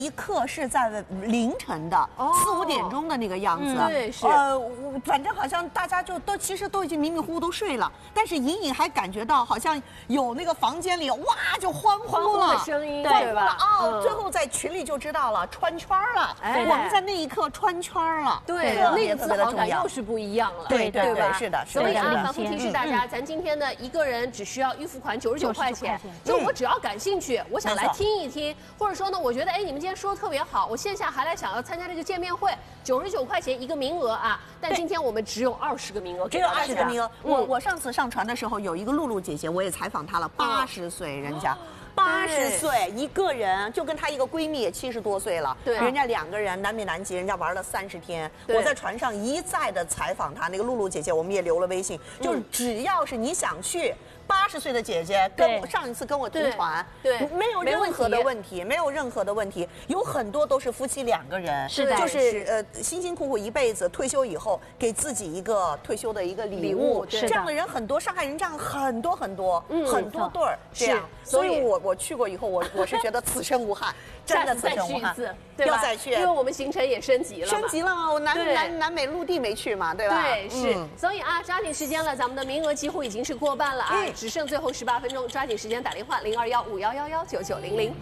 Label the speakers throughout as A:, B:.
A: 一刻是在凌晨的4、5点钟的那个样子，
B: 对，是。
A: 反正好像大家就其实都已经迷迷糊糊都睡了，但是隐隐还感觉到好像有那个房间里哇就欢呼了，
B: 的声音，
A: 对吧？哦，最后在群里就知道了，穿圈了。我们在那一刻穿圈了，
B: 对，那个自豪感又是不一样了，
A: 对
B: 吧？
A: 是的。
B: 所以啊，反复提示大家，咱今天呢一个人只需要预付款99块钱，就我只要感兴趣，我想来听一听，或者说呢，我觉得哎你们今天说的特别好，我线下还来想要参加这个见面会，99块钱一个名额啊，但今天我们只有20个名额，
A: 只有20个名额。我上次上传的时候，有一个露露姐姐，我也采访她了，80岁人家。80岁一个人，就跟她一个闺蜜也70多岁了，
B: 对，
A: 人家2个人南北南极，人家玩了30天。我在船上一再的采访她，那个露露姐姐，我们也留了微信，就是只要是你想去。80岁的姐姐跟我上一次跟我同船，
B: 对，
A: 没有任何的问题，没有任何的问题。有很多都是夫妻2个人，
C: 是的，
A: 就是辛辛苦苦一辈子，退休以后给自己一个退休的一个礼物。这样的人很多，上海人这样很多很多，很多对儿这样。所以我去过以后，我是觉得此生无憾，真的此生无憾。
B: 要再去，因为我们行程也升级了，
A: 升级了嘛，我南美陆地没去嘛，对吧？
B: 对，是。所以啊，抓紧时间了，咱们的名额几乎已经是过半了啊，只剩最后18分钟，抓紧时间打电话0215119900。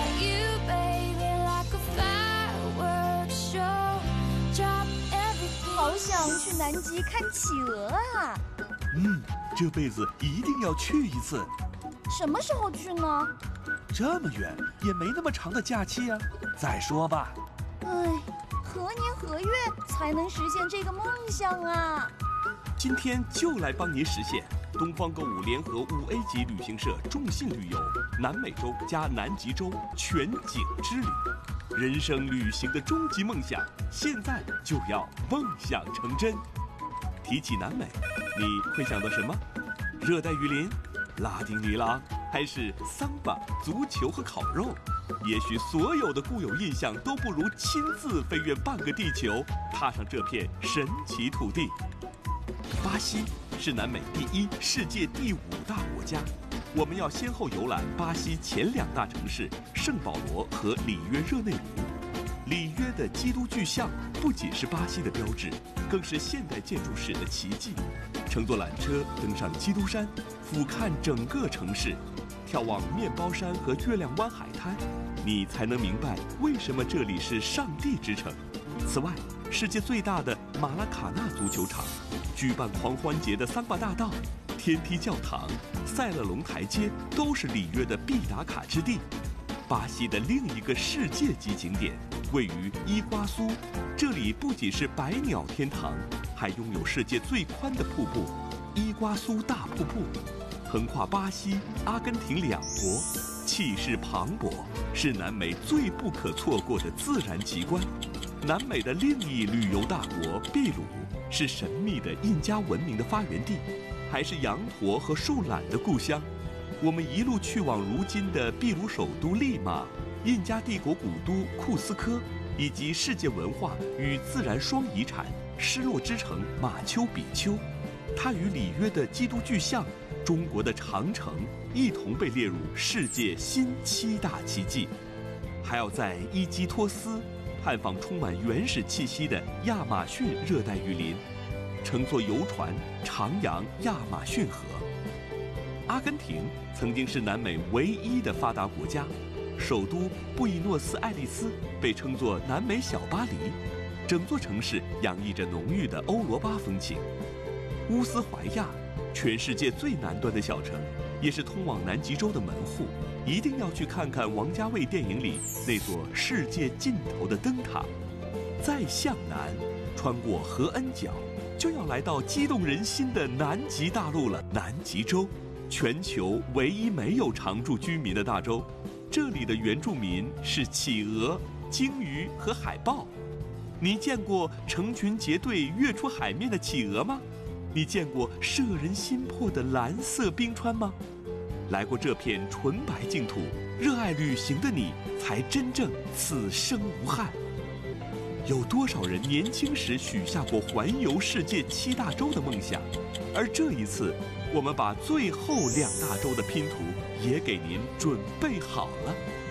D: 好想去南极看企鹅啊！
E: 这辈子一定要去一次。
D: 什么时候去呢？
E: 这么远也没那么长的假期啊，再说吧。
D: 何年何月才能实现这个梦想啊？
E: 今天就来帮您实现。东方购物联合5A 级旅行社众信旅游南美洲加南极洲全景之旅，人生旅行的终极梦想，现在就要梦想成真。提起南美，你会想到什么？热带雨林、拉丁女郎，还是桑巴、足球和烤肉？也许所有的固有印象都不如亲自飞越半个地球，踏上这片神奇土地。巴西是南美第1、世界第5大国家。我们要先后游览巴西前2大城市圣保罗和里约热内卢。里约的基督巨像不仅是巴西的标志，更是现代建筑史的奇迹。乘坐缆车登上基督山，俯瞰整个城市，眺望面包山和月亮湾海滩，你才能明白为什么这里是上帝之城。此外，世界最大的马拉卡纳足球场，举办狂欢节的桑巴大道、天梯教堂、塞勒隆台阶都是里约的必打卡之地。巴西的另一个世界级景点位于伊瓜苏，这里不仅是百鸟天堂，还拥有世界最宽的瀑布——伊瓜苏大瀑布，横跨巴西、阿根廷2国，气势磅礴，是南美最不可错过的自然奇观。南美的另一旅游大国秘鲁，是神秘的印加文明的发源地，还是羊驼和树懒的故乡。我们一路去往如今的秘鲁首都利马、印加帝国古都库斯科，以及世界文化与自然双遗产失落之城马丘比丘。它与里约的基督巨像、中国的长城一同被列入世界新7大奇迹。还要在伊基托斯探访充满原始气息的亚马逊热带雨林，乘坐游船徜徉亚马逊河。阿根廷曾经是南美唯一的发达国家，首都布宜诺斯艾利斯被称作南美小巴黎，整座城市洋溢着浓郁的欧罗巴风情。乌斯怀亚，全世界最南端的小城，也是通往南极洲的门户，一定要去看看王家卫电影里那座世界尽头的灯塔。再向南，穿过合恩角，就要来到激动人心的南极大陆了。南极洲，全球唯一没有常住居民的大洲，这里的原住民是企鹅、鲸鱼和海豹。你见过成群结队跃出海面的企鹅吗？你见过摄人心魄的蓝色冰川吗？来过这片纯白净土，热爱旅行的你才真正此生无憾。有多少人年轻时许下过环游世界7大洲的梦想？而这一次，我们把最后2大洲的拼图也给您准备好了。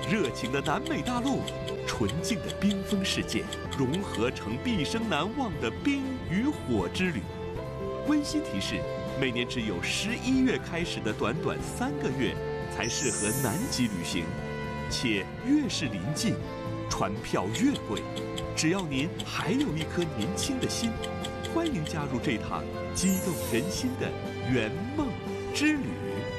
E: 热情的南美大陆，纯净的冰封世界，融合成毕生难忘的冰与火之旅。温馨提示：每年只有11月开始的短短3个月才适合南极旅行，且越是临近，船票越贵。只要您还有一颗年轻的心，欢迎加入这趟激动人心的圆梦之旅。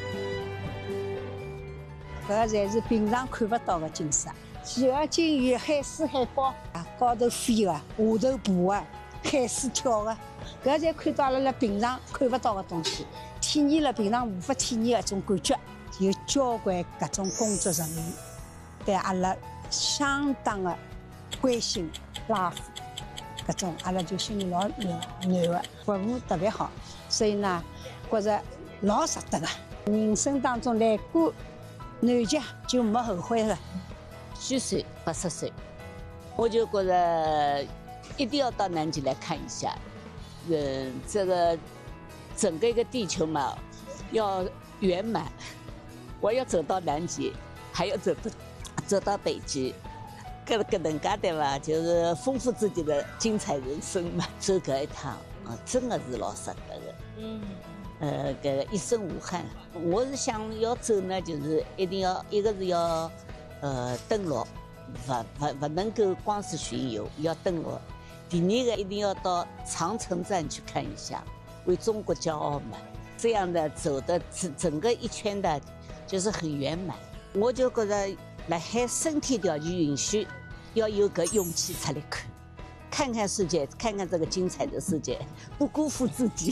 C: 搿个才是平常看不到的景色，前额鲸鱼、海狮、海豹啊，高头飞的，下头爬的，海水跳的，搿才看到阿拉平常看不到的东西，体验了平常无法体验的一种感觉。有交关各种工作人员对阿拉相当的关心拉扶，搿种阿拉就心里老暖的，服务特别好，所以呢，觉着老值得的。人生当中来过南极就没后悔了。
F: 虚岁80岁，我就觉得一定要到南极来看一下。这个整个一个地球嘛，要圆满。我要走到南极，还要走到北极，搿能介对伐？就是丰富自己的精彩人生嘛。走搿一趟啊，真的是老值得的。搿个一生无憾。我是想要走呢，就是一定要一个是要登陆，不能够光是巡游，要登陆。第二个一定要到长城站去看一下，为中国骄傲嘛。这样的走的整个一圈的。就是很圆满，我就觉得辣海身体条件允许，要有个勇气出来看看世界，看看这个精彩的世界，不辜负自己。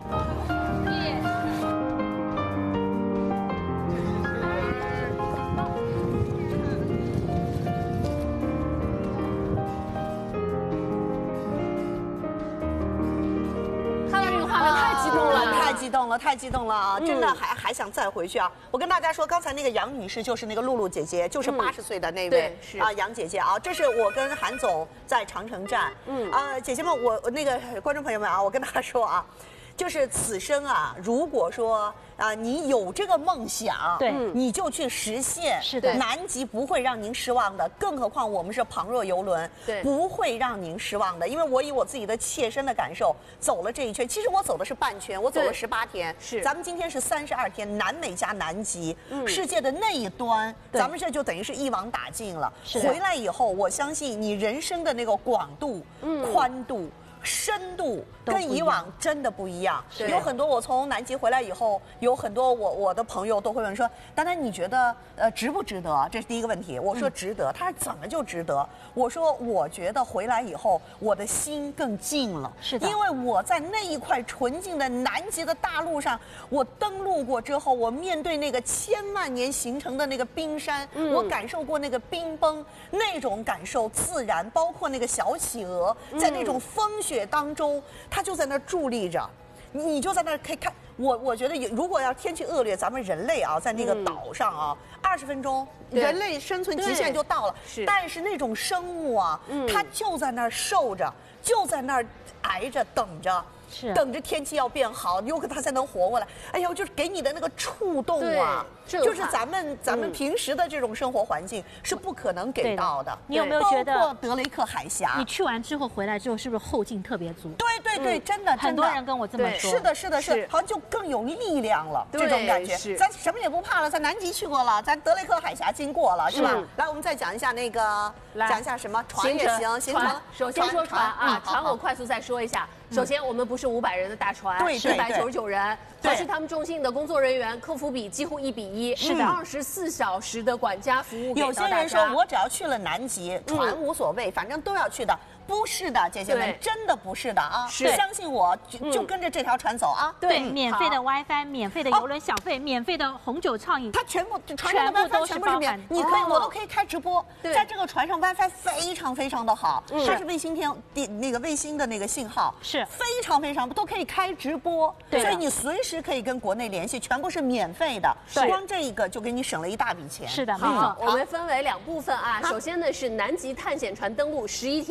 A: 太激动了啊！真的还想再回去啊！我跟大家说，刚才那个杨女士就是那个露露姐姐，就是80岁的那位啊，杨姐姐啊，这是我跟韩总在长城站。姐姐们，我那个观众朋友们啊，我跟大家说啊。就是此生啊，如果说你有这个梦想，对，你就去实现。是的，南极不会让您失望的，更何况我们是旁若游轮，对，不会让您失望的。因为我以我自己的切身的感受走了这一圈，其实我走的是半圈，我走了18天。是，咱们今天是32天，南美加南极，世界的那一端，咱们这就等于是一网打尽了。回来以后，我相信你人生的那个广度、宽度。深度跟以往真的不一样，有很多我从南极回来以后，有很多我的朋友都会问说，丹丹你觉得值不值得？这是第一个问题。我说值得，他说怎么就值得？我说我觉得回来以后我的心更静了，是的，因为我在那一块纯净的南极的大陆上，我登陆过之后，我面对那个千万年形成的那个冰山，我感受过那个冰崩，那种感受自然，包括那个小企鹅在那种风雪当中，它就在那儿伫立着，你就在那儿可以看。我觉得如果要天气恶劣，咱们人类啊，在那个岛上啊，20分钟，人类生存极限就到了。是，但是那种生物啊，它就在那儿受着，就在那儿挨着等着。等着天气要变好，有可能他才能活过来。哎呦，就是给你的那个触动啊，就是咱们平时的这种生活环境是不可能给到的。
G: 你有没有觉得，
A: 包括德雷克海峡，
G: 你去完之后回来之后，是不是后劲特别足？
A: 对，真的，
G: 很多人跟我这么说。
A: 是的，好像就更有力量了，这种感觉。咱什么也不怕了，咱南极去过了，咱德雷克海峡经过了，是吧？来，我们再讲一下那个，讲一下什么船也行，行程。
B: 首先说船啊，船我快速再说一下。首先，我们不是500人的大船，199人，而是他们中心的工作人员，客服比几乎1比1，是的，24小时的管家服务。
A: 有些人说我只要去了南极，船无所谓，反正都要去的。不是的，姐姐们，真的不是的啊！相信我，就跟着这条船走啊！
G: 对，免费的 WiFi， 免费的邮轮小费，免费的红酒畅饮，
A: 它船上的 WiFi 全部是免，你可以，我都可以开直播。在这个船上 WiFi 非常的好，它是卫星的那个信号，是非常都可以开直播，所以你随时可以跟国内联系，全部是免费的。光这一个就给你省了一大笔钱。
G: 是的，没错。
B: 我们分为2部分啊，首先呢是南极探险船登陆11天15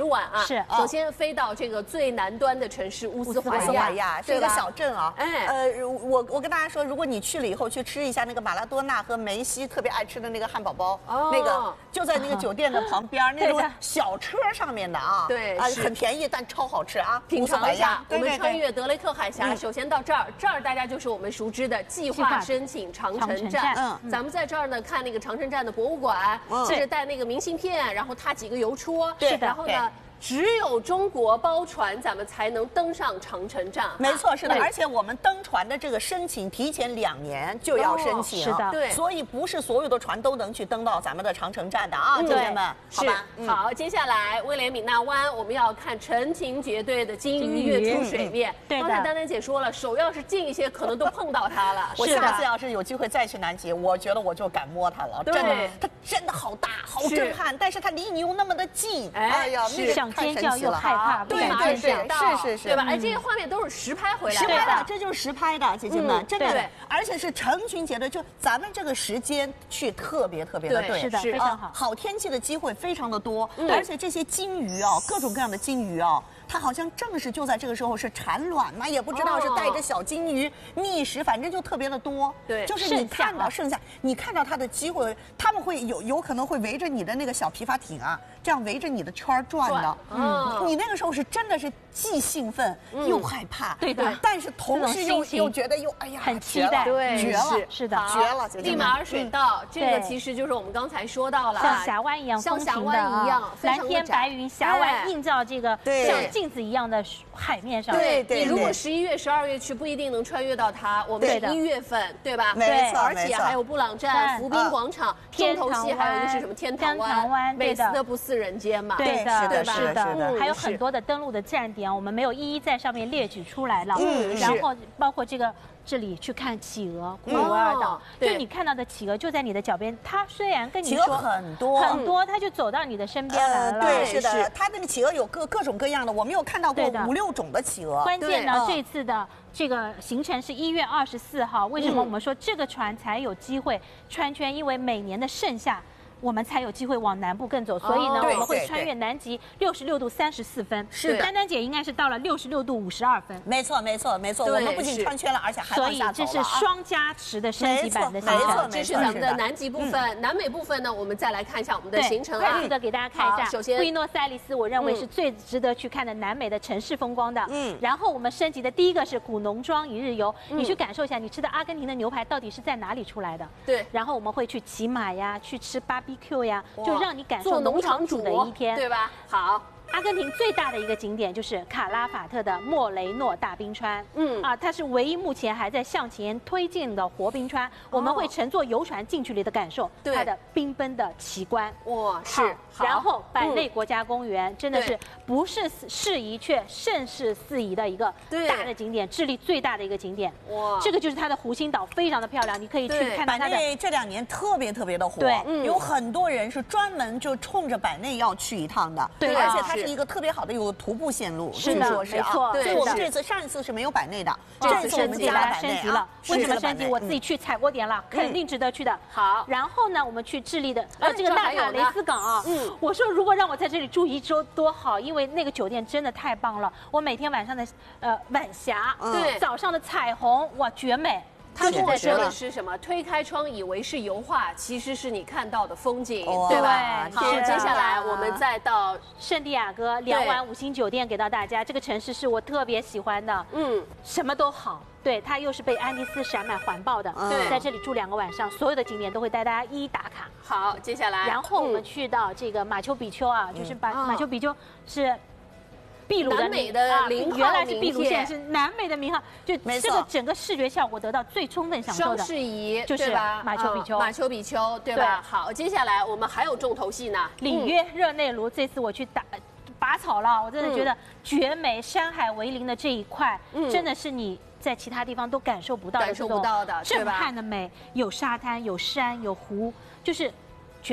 B: 10晚啊。
G: 是，
B: 首先飞到这个最南端的城市乌斯怀亚，
A: 是一个小镇啊。
B: 哎，
A: 我跟大家说，如果你去了以后去吃一下那个马拉多纳和梅西特别爱吃的那个汉堡包，那个就在那个酒店的旁边那种小车上面的啊，
B: 对，
A: 很便宜但超好吃啊。
B: 品尝一下，我们穿越德雷克海峡，
A: 嗯
B: 首先到这儿大家就是我们熟知的计划申请长城站。咱们在这儿呢看那个长城站的博物馆，是带那个明信片，然后踏几个邮戳，
A: 对，
B: 然后呢。只有中国包船，咱们才能登上长城站。
A: 没错，是的，而且我们登船的这个申请提前2年就要申请，
G: 是的，
B: 对，
A: 所以不是所有的船都能去登到咱们的长城站的啊，同学们，好吧？
B: 好，接下来威廉敏纳湾，我们要看成群结队的鲸鱼跃出水面。
G: 对的，
B: 刚才丹丹姐说了，手要是近一些，可能都碰到它了。
A: 我下次要是有机会再去南极，我觉得我就敢摸它了。真的，它真的好大，好震撼，但是它离你又那么的近，哎呀，
G: 想尖叫又害怕，
A: 对，是，
B: 对吧？哎，这些画面都是实拍回来的，
A: 实拍的，这就是实拍的，姐姐们，真的，而且是成群结队，就咱们这个时间去特别的对，
G: 是的，非常好，
A: 好天气的机会非常的多，而且这些鲸鱼啊，各种各样的鲸鱼啊。它好像正是就在这个时候是产卵嘛，也不知道是带着小鲸鱼觅食，反正就特别的多。
B: 对，
A: 就是你看到剩下，你看到它的机会，他们会有可能会围着你的那个小皮筏艇啊，这样围着你的圈转的。你那个时候是真的是既兴奋又害怕，
G: 对的，
A: 但是同时又觉得哎呀
G: 很期待，
B: 对，
A: 绝了，
G: 是的，
A: 绝了。
B: 利马尔水道这个其实就是我们刚才说到了，
G: 像峡湾一样，
B: 像峡湾一样，
G: 蓝天白云，峡湾映照这个像镜子一样的海面上。
B: 对，你如果11月、12月去，不一定能穿越到它。我们是1月份，对吧？
A: 没错，
B: 而且还有布朗站、浮冰广场、重头戏，还有一个是什么天堂湾、美斯的不似人间嘛。
G: 对的，
A: 是的，
G: 还有很多的登陆的站点，我们没有一一在上面列举出来了。然后包括这里去看企鹅，库鲁尔岛，就你看到的企鹅就在你的脚边。它虽然跟你说
A: 很多，
G: 它就走到你的身边来了。
A: 对，是的，它那个企鹅有各种各样的，我们有看到过5、6种的企鹅。
G: 关键呢，这次的这个行程是1月24号，为什么我们说这个船才有机会穿圈？因为每年的盛夏。我们才有机会往南部更走，所以呢，我们会穿越南极66度34分。
A: 是，
G: 丹丹姐应该是到了66度52分。
A: 没错。我们不仅穿圈了，而且还往下走了。
G: 所以这是双加持的升级版的行程。
B: 这是咱们的南极部分，南美部分呢，我们再来看一下我们的行程啊。
G: 快速的给大家看一下。
B: 首先，
G: 布宜诺斯艾利斯，我认为是最值得去看的南美的城市风光的。然后我们升级的第一个是古农庄一日游，你去感受一下，你吃的阿根廷的牛排到底是在哪里出来的？
B: 对。
G: 然后我们会去骑马呀，去吃 BBQ 呀。就让你感受农场主的一天，
B: 对吧？好，
G: 阿根廷最大的一个景点就是卡拉法特的莫雷诺大冰川，它是唯一目前还在向前推进的活冰川。我们会乘坐游船近距离的感受它的缤纷的奇观。
B: 哇，是。
G: 然后百内国家公园真的是不是适宜却甚是适宜的一个大的景点，智利最大的一个景点。哇，这个就是它的湖心岛，非常的漂亮，你可以去看到它的。
A: 百内这2年特别的火，对，有很多人是专门就冲着百内要去一趟的，
G: 对，
A: 而且它是一个特别好的有徒步线路，
G: 是的，没错。
A: 所以我们上一次是没有百内的，
G: 这次我们加了升级了。为什么升级？我自己去踩过点了，肯定值得去的。
B: 好，
G: 然后呢，我们去智利的这个纳塔雷斯港啊，我说如果让我在这里住1周多好，因为那个酒店真的太棒了。我每天晚上的晚霞，对，早上的彩虹，哇，绝美。
B: 他跟我说的是什么？推开窗以为是油画，其实是你看到的风景，对吧？好，接下来我们再到
G: 圣地亚哥2晚5星酒店给到大家。这个城市是我特别喜欢的，什么都好。对，它又是被安第斯山脉环抱的，对，在这里住2个晚上，所有的景点都会带大家一一打卡。
B: 好，接下来，
G: 然后我们去到这个马丘比丘啊，就是马丘比丘是秘鲁的
B: 南美的名号，
G: 原来是秘鲁，现在是南美的名号，就这个整个视觉效果得到最充分享受的，
B: 双适宜，
G: 就是马丘比丘，
B: 马丘比丘，对吧？好，接下来我们还有重头戏呢，
G: 里约热内卢，这次我去拔草了，我真的觉得绝美，山海为邻的这一块，真的是你在其他地方都感受不到的这种震撼的美，有沙滩，有山，有湖，就是绝美。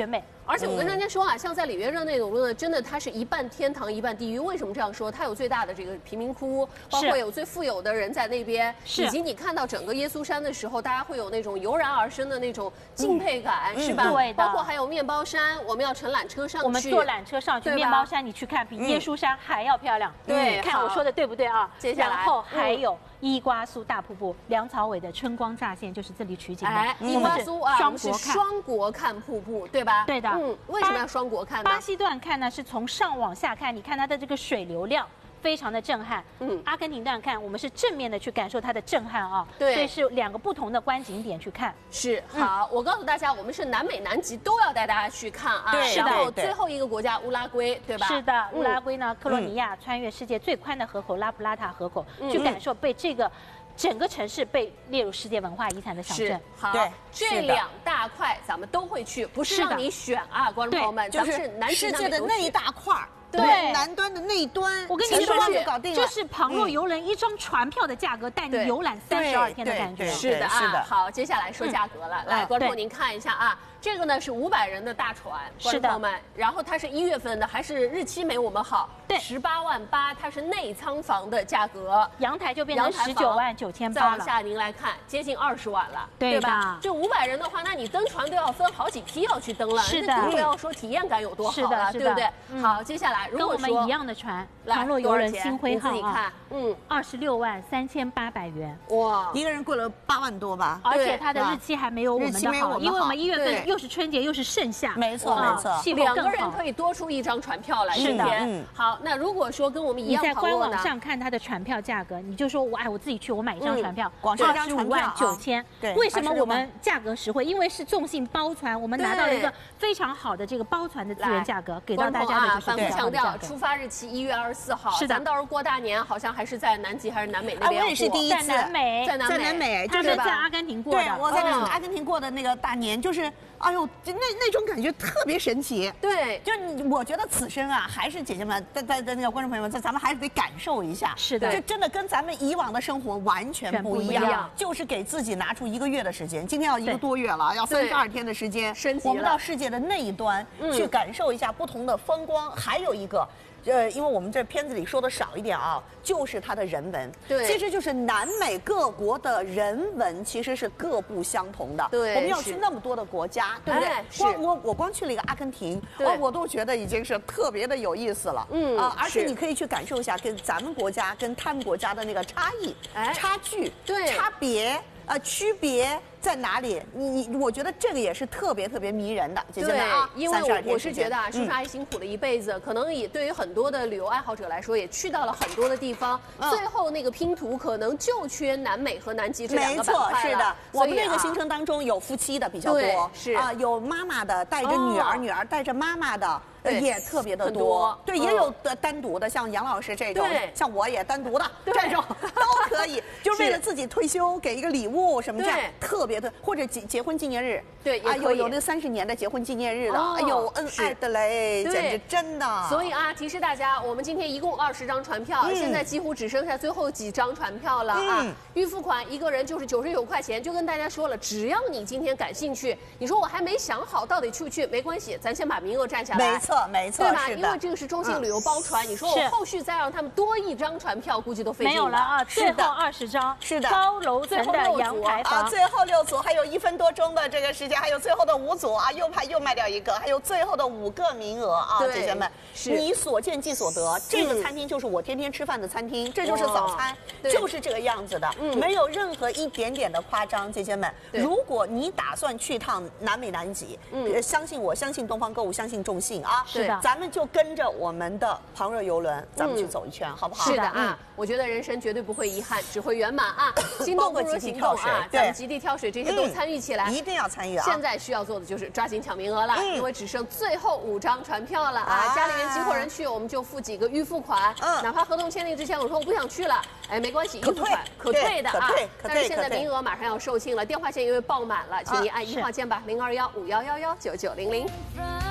B: 而且我跟大家说啊，像在里约热内卢呢，真的它是一半天堂一半地狱。为什么这样说？它有最大的这个贫民窟，包括有最富有的人在那边，以及你看到整个耶稣山的时候，大家会有那种油然而生的那种敬佩感，是吧？
G: 对的。
B: 包括还有面包山，我们要乘缆车上去，
G: 我们坐缆车上去，面包山你去看，比耶稣山还要漂亮。
B: 对，
G: 看我说的对不对啊？
B: 接下来，
G: 然后还有伊瓜苏大瀑布，梁朝伟的《春光乍现》就是这里取景的。
B: 伊瓜苏啊，我们是双国看瀑布，对吧？
G: 对的。
B: 为什么要双国看呢？
G: 巴西段看呢是从上往下看，你看它的这个水流量。非常的震撼，阿根廷段看我们是正面的去感受它的震撼啊，
B: 对，
G: 所以是2个不同的观景点去看。
B: 是好，我告诉大家，我们是南美南极都要带大家去看啊。
A: 对，
B: 然后最后一个国家乌拉圭，对吧？
G: 是的，乌拉圭呢，克罗尼亚穿越世界最宽的河口拉普拉塔河口，去感受被这个整个城市被列入世界文化遗产的小镇。
B: 好，这2大块咱们都会去，不是让你选啊，观众朋友们，咱们是南
A: 世界的那一大块。
G: 对，
A: 南端的那一端，
G: 我跟你说
A: 就搞定了。
G: 这是旁若游人1张船票的价格，带你游览32天的感觉。
B: 是的啊，好，接下来说价格了，来，观众您看一下啊。这个呢是500人的大船，观众朋友们，然后它是1月份的，还是日期没我们好？对，18.8万，它是内舱房的价格，
G: 阳台就变成19.98万。
B: 再往下您来看，接近20万了，对吧？这500人的话，那你登船都要分好几批要去登了，
G: 是的，
B: 更不要说体验感有多好了，对不对？好，接下来如果
G: 跟我们一样的船，旁若游人星辉号
B: 自己看
G: ，26.38万元，
A: 哇，一个人贵了8万多吧？
G: 而且它的日期还没有我们的好，因为我们1月份又是春节又是盛夏，
A: 没错没错
B: ，2个人可以多出1张船票来。
G: 是的，
B: 好，那如果说跟我们一样，
G: 你在官网上看它的船票价格，你就说我自己去，我买1张船票，25万9千。为什么我们价格实惠？因为是众信包船，我们拿到了一个非常好的这个包船的资源价格，给到大家的就是
B: 反复强调，出发日期1月24号，是的，咱到时候过大年好像还是在南极还是南美那边？
A: 我也是第一次
G: 在南美，他是在阿根廷过的。
A: 对，我在阿根廷过的那个大年，就是，哎呦，那种感觉特别神奇。
B: 对，
A: 就我觉得此生啊，还是姐姐们，在那个观众朋友们，咱们还是得感受一下。
G: 是的，
A: 这真的跟咱们以往的生活完全不一样。就是给自己拿出1个月的时间，今天要1个多月了，要32天的时间，我们到世界的那一端去感受一下不同的风光。还有一个。因为我们这片子里说的少一点啊，就是它的人文。
B: 对，
A: 其实就是南美各国的人文其实是各不相同的。
B: 对，
A: 我们要去那么多的国家，对不对？我光去了一个阿根廷，我都觉得已经是特别的有意思了。而且你可以去感受一下跟咱们国家跟他们国家的那个差异、差距、差别。区别在哪里？我觉得这个也是特别迷人的，姐姐们啊。
B: 因为我是觉得啊，叔叔阿姨辛苦了一辈子，可能也对于很多的旅游爱好者来说，也去到了很多的地方，最后那个拼图可能就缺南美和南极这2个板块了。
A: 没错，是的。我们那个行程当中有夫妻的比较多，
B: 是
A: 有妈妈的带着女儿，女儿带着妈妈的。也特别的多，对，也有的单独的，像杨老师这种，像我也单独的这种都可以，就为了自己退休给一个礼物什么这样，特别的，或者结婚纪念日，
B: 对，
A: 有那30年的结婚纪念日的，哎呦，恩爱的嘞，简直真的。
B: 所以啊，提示大家，我们今天一共20张船票，现在几乎只剩下最后几张船票了啊！预付款1个人就是99块钱，就跟大家说了，只要你今天感兴趣，你说我还没想好到底去不去，没关系，咱先把名额占下来。
A: 没错，
B: 对吧？因为这个是中信旅游包船，你说我后续再让他们多1张船票，估计都费劲了。
G: 没有了啊，最后20张，
A: 是的，
G: 高楼层的阳台房，
A: 最后6组，还有1分多钟的这个时间，还有最后的5组啊，又卖掉1个，还有最后的5个名额啊，姐姐们，你所见即所得。这个餐厅就是我天天吃饭的餐厅，这就是早餐，就是这个样子的，没有任何一点点的夸张，姐姐们。如果你打算去趟南美南极，相信我，相信东方购物，相信众信啊。
G: 是的，
A: 咱们就跟着我们的旁若游轮，咱们去走一圈，好不好？
B: 是的啊，我觉得人生绝对不会遗憾，只会圆满啊！心动不如行动啊！咱们极地挑水这些都参与起来，
A: 一定要参与啊！
B: 现在需要做的就是抓紧抢名额了，因为只剩最后5张船票了啊！家里面几口人去，我们就付几个预付款，哪怕合同签订之前我说我不想去了，哎，没关系，预付款可退的啊！但是现在名额马上要售罄了，电话线因为爆满了，请您按1号键吧，0215111990。